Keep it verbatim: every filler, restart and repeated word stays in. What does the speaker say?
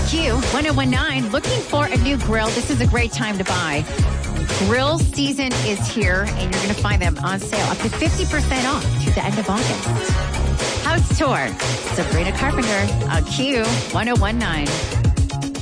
Q one oh one nine. Looking for a new grill? This is a great time to buy. Grill season is here, and you're going to find them on sale up to fifty percent off to the end of August. House Tour. Sabrina Carpenter on Q one oh one nine.